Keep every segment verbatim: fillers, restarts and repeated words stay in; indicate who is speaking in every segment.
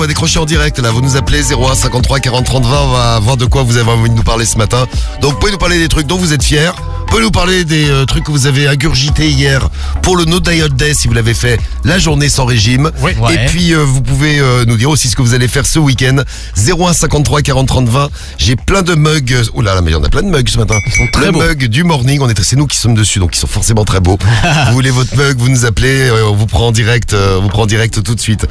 Speaker 1: On va décrocher en direct là, vous nous appelez zéro un cinquante-trois quarante trente vingt, on va voir de quoi vous avez envie de nous parler ce matin. Donc vous pouvez nous parler des trucs dont vous êtes fiers, vous pouvez nous parler des euh, trucs que vous avez ingurgités hier pour le No Diet Day si vous l'avez fait la journée sans régime.
Speaker 2: Oui.
Speaker 1: Et
Speaker 2: Ouais.
Speaker 1: puis euh, vous pouvez euh, nous dire aussi ce que vous allez faire ce week-end. zéro un cinquante-trois quarante trente vingt, j'ai plein de mugs, oh là là mais il y en a plein de mugs ce matin. Ils sont
Speaker 2: très
Speaker 1: le
Speaker 2: beaux.
Speaker 1: mug du morning, on est, c'est nous qui sommes dessus donc ils sont forcément très beaux. Vous voulez votre mug, vous nous appelez, euh, on vous prend en direct, euh, on vous prend en direct tout de suite.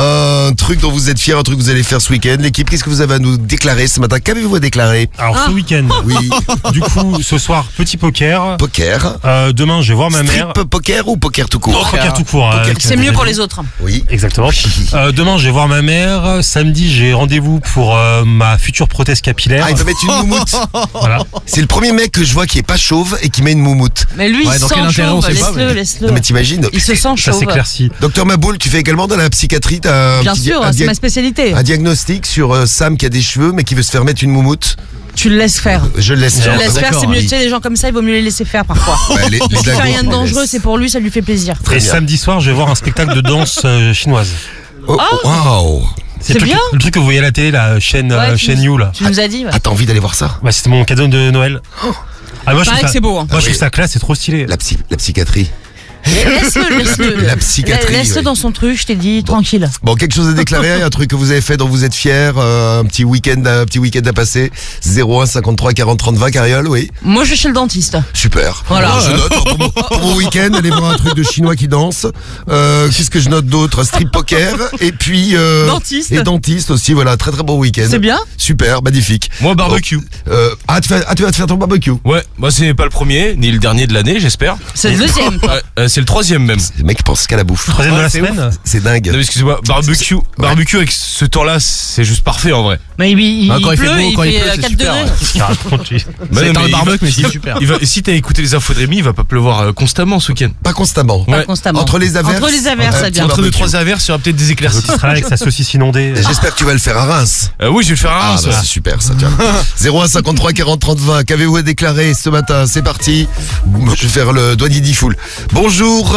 Speaker 1: Un truc dont vous êtes fiers, un truc que vous allez faire ce week-end. L'équipe, qu'est-ce que vous avez à nous déclarer ce matin? Qu'avez-vous à déclarer?
Speaker 2: Alors ce week-end,
Speaker 1: Oui,
Speaker 2: du coup, ce soir, petit poker.
Speaker 1: poker.
Speaker 2: Euh, demain, je vais voir ma mère.
Speaker 1: Strip poker ou poker tout court?
Speaker 2: Non, poker tout court.
Speaker 1: Poker.
Speaker 2: euh,
Speaker 3: C'est mieux pour les autres.
Speaker 1: Oui.
Speaker 2: Exactement. Euh, demain, je vais voir ma mère. Samedi, j'ai rendez-vous pour euh, ma future prothèse capillaire.
Speaker 1: Ah, il va mettre une moumoute.
Speaker 2: Voilà.
Speaker 1: C'est le premier mec que je vois qui est pas chauve et qui met une moumoute.
Speaker 3: Mais lui,
Speaker 4: Ouais,
Speaker 3: il
Speaker 4: dans
Speaker 3: se
Speaker 4: quel
Speaker 3: sent
Speaker 4: intérêt, on
Speaker 3: chauve.
Speaker 4: sait pas,
Speaker 3: Laisse-le,
Speaker 4: mais-
Speaker 3: laisse-le.
Speaker 1: Non mais t'imagines?
Speaker 3: Il se sent
Speaker 2: Ça
Speaker 3: chauve.
Speaker 2: s'éclaircit.
Speaker 1: Docteur Maboul, tu fais également dans la psychiatrie, t'as un
Speaker 3: Bien
Speaker 1: petit-
Speaker 3: sûr,
Speaker 1: un,
Speaker 3: c'est
Speaker 1: dia-
Speaker 3: ma spécialité.
Speaker 1: un diagnostic sur euh, Sam qui a des cheveux mais qui veut se faire mettre une moumoute.
Speaker 3: Tu le laisses faire.
Speaker 1: Je le laisse
Speaker 3: Tu
Speaker 1: faire.
Speaker 3: le laisses faire,
Speaker 4: d'accord,
Speaker 3: c'est mieux.
Speaker 1: oui.
Speaker 3: Tu sais, les gens comme ça, il vaut mieux les laisser faire parfois.
Speaker 1: Ouais, les, les
Speaker 3: Si tu fais
Speaker 1: dagos,
Speaker 3: rien de
Speaker 1: on
Speaker 3: dangereux,
Speaker 1: laisse.
Speaker 3: c'est pour lui, ça lui fait plaisir.
Speaker 1: Très
Speaker 2: Et
Speaker 1: bien.
Speaker 2: samedi soir, je vais voir un spectacle de danse euh, chinoise.
Speaker 1: Oh, oh, wow.
Speaker 3: C'est
Speaker 2: le truc,
Speaker 3: bien.
Speaker 2: le truc que vous voyez à la télé, la chaîne,
Speaker 3: Ouais,
Speaker 2: euh,
Speaker 3: tu
Speaker 2: chaîne
Speaker 3: nous-
Speaker 2: You là.
Speaker 3: Tu nous as dit. Ouais.
Speaker 1: Ah, t'as envie d'aller voir ça?
Speaker 2: Bah, c'était mon cadeau de Noël. Ah, moi, je
Speaker 3: Pareil
Speaker 2: trouve
Speaker 3: que
Speaker 2: ça,
Speaker 3: c'est beau. Hein.
Speaker 2: moi, je
Speaker 1: oui.
Speaker 2: trouve ça classe, c'est trop stylé.
Speaker 1: La, psy, la psychiatrie.
Speaker 3: Laisse-le, laisse-le.
Speaker 1: La psychiatrie,
Speaker 3: Laisse-le
Speaker 1: oui.
Speaker 3: dans son truc, je t'ai dit, tranquille.
Speaker 1: Bon, quelque chose à déclarer, un truc que vous avez fait dont vous êtes fiers, euh, un petit week-end, un petit week-end à passer. zéro un cinquante-trois quarante trente vingt, Cariole, oui.
Speaker 3: Moi, je vais chez le dentiste.
Speaker 1: Super.
Speaker 3: Voilà.
Speaker 1: Alors, je note pour mon, pour mon week-end, aller voir un truc de chinois qui danse. Euh, qu'est-ce que je note d'autre? Strip poker et puis euh,
Speaker 3: Dentiste.
Speaker 1: et dentiste aussi. Voilà, très très bon week-end.
Speaker 3: C'est bien.
Speaker 1: Super, magnifique.
Speaker 5: Moi, barbecue.
Speaker 1: Euh, ah, tu vas, ah, tu vas te faire ton barbecue.
Speaker 5: Ouais, moi c'est pas le premier, ni le dernier de l'année, j'espère.
Speaker 3: C'est le deuxième.
Speaker 5: Ouais, euh, c'est le troisième même.
Speaker 1: Les mecs pensent qu'à la bouffe.
Speaker 2: Troisième de
Speaker 5: Ouais,
Speaker 2: la
Speaker 5: c'est
Speaker 2: semaine.
Speaker 1: C'est dingue.
Speaker 5: Non, mais excusez-moi, barbecue, barbecue avec ce temps-là, c'est juste parfait en vrai.
Speaker 3: Mais il, il,
Speaker 4: Ah, quand il fait
Speaker 3: pleut,
Speaker 4: beau,
Speaker 3: il
Speaker 4: quand il
Speaker 3: fait
Speaker 4: pleut,
Speaker 3: euh,
Speaker 4: c'est
Speaker 3: quatre
Speaker 4: super,
Speaker 3: degrés.
Speaker 4: ouais.
Speaker 2: Qu'est-ce qu'il raconte, lui
Speaker 5: Bah
Speaker 4: C'est
Speaker 5: non,
Speaker 4: un
Speaker 5: mais il
Speaker 4: barbecue,
Speaker 5: va-
Speaker 4: mais c'est
Speaker 5: il va-
Speaker 4: super.
Speaker 5: il va- si t'as écouté les infos de Rémi, il va pas pleuvoir euh, constamment ce week-end.
Speaker 1: Pas constamment.
Speaker 3: Pas
Speaker 5: Ouais.
Speaker 3: constamment.
Speaker 1: Entre les averses.
Speaker 3: Entre les averses,
Speaker 1: un
Speaker 3: ça
Speaker 1: petit
Speaker 3: vient.
Speaker 5: Entre deux
Speaker 1: barbecue.
Speaker 5: trois averses, il y aura peut-être des éclaircies.
Speaker 2: Il sera avec sa saucisse inondée.
Speaker 1: J'espère que tu vas le faire à Reims.
Speaker 5: Euh, oui, je vais le faire à
Speaker 1: Ah,
Speaker 5: Reims.
Speaker 1: bah,
Speaker 5: ouais.
Speaker 1: c'est super ça, tiens. zéro un cinquante-trois quarante trente vingt, qu'avez-vous à déclarer ce matin? C'est parti. Je vais faire le douanier d'Ifoul. Bonjour,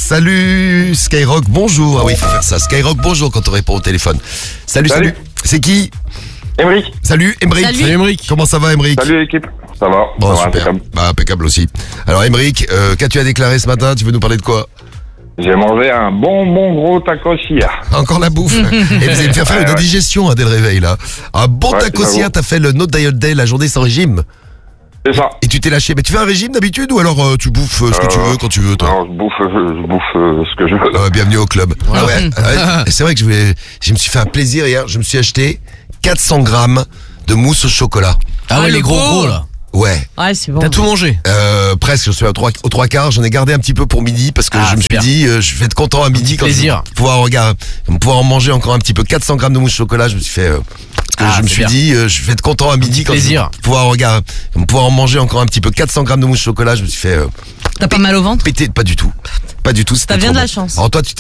Speaker 1: salut Skyrock, bonjour. Ah oui, il faut faire ça. Skyrock, bonjour quand on répond au téléphone. Salut, salut.
Speaker 6: Salut.
Speaker 1: C'est qui?
Speaker 6: Emric,
Speaker 1: Salut, Emric.
Speaker 3: Salut.
Speaker 4: Salut Emric.
Speaker 1: Comment ça va, Emric?
Speaker 6: salut l'équipe. Ça va?
Speaker 1: Bon,
Speaker 6: ça va,
Speaker 1: super.
Speaker 6: impeccable.
Speaker 1: Bah, impeccable aussi. Alors, Emric, euh, qu'as-tu à déclarer ce matin? Tu veux nous parler de quoi?
Speaker 6: J'ai mangé un bon bon gros tacos hier.
Speaker 1: Encore la bouffe. Et vous allez me faire faire
Speaker 6: Ouais,
Speaker 1: une
Speaker 6: ouais.
Speaker 1: indigestion hein, dès le réveil, là. Un bon
Speaker 6: Ouais,
Speaker 1: taco
Speaker 6: j'avoue.
Speaker 1: hier, t'as fait le No Diet Day, la journée sans régime.
Speaker 6: C'est ça.
Speaker 1: Et tu t'es lâché. Mais tu fais un régime d'habitude ou alors euh, tu bouffes euh, ce que tu
Speaker 6: Euh,
Speaker 1: veux quand tu veux, toi?
Speaker 6: Alors je bouffe, je, je bouffe euh, ce que je veux.
Speaker 1: Euh, bienvenue au club. Ah ouais. Ouais, c'est vrai que je, vais, je me suis fait un plaisir hier. Je me suis acheté quatre cents grammes de mousse au chocolat.
Speaker 4: Ah
Speaker 3: Ah,
Speaker 4: ouais,
Speaker 3: le
Speaker 4: les gros
Speaker 3: gros.
Speaker 4: gros là.
Speaker 1: Ouais,
Speaker 3: Ouais, c'est bon.
Speaker 4: T'as tout mangé.
Speaker 1: euh, presque. Je suis à trois, aux trois quarts. J'en ai gardé un petit peu pour midi parce que
Speaker 4: Ah,
Speaker 1: je me
Speaker 4: c'est
Speaker 1: suis
Speaker 4: bien.
Speaker 1: dit, euh, je vais être content à midi quand
Speaker 4: plaisir.
Speaker 1: je vais pouvoir regarder, pouvoir en manger encore un petit peu. quatre cents grammes de mousse au chocolat. Je me suis fait. Euh, parce que
Speaker 4: Ah,
Speaker 1: je me
Speaker 4: c'est
Speaker 1: suis
Speaker 4: bien.
Speaker 1: dit, euh, je vais être content à midi quand
Speaker 4: plaisir.
Speaker 1: je vais pouvoir regarder, pouvoir en manger encore un petit peu. quatre cents grammes de mousse au chocolat. Je me suis fait. Euh,
Speaker 3: T'as pas mal au ventre?
Speaker 1: péter, pas du tout, pas du tout. C'était
Speaker 3: T'as bien
Speaker 1: trop
Speaker 3: de la
Speaker 1: bon.
Speaker 3: chance.
Speaker 1: Alors toi, tu